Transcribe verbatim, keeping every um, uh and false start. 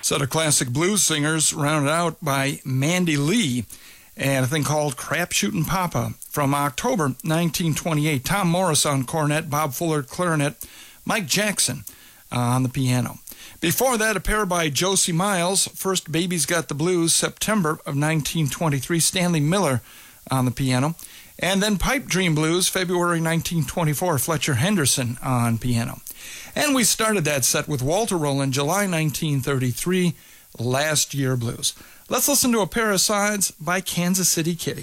Set of classic blues singers rounded out by Mandy Lee and a thing called Crapshootin' Papa from October nineteen twenty-eight. Tom Morris on cornet, Bob Fuller clarinet, Mike Jackson uh, on the piano. Before that, a pair by Josie Miles, First Baby's Got the Blues, September of nineteen twenty-three, Stanley Miller on the piano. And then Pipe Dream Blues, February nineteen twenty-four, Fletcher Henderson on piano. And we started that set with Walter Rowland, July nineteen thirty-three, Last Year Blues. Let's listen to a pair of sides by Kansas City Kitty.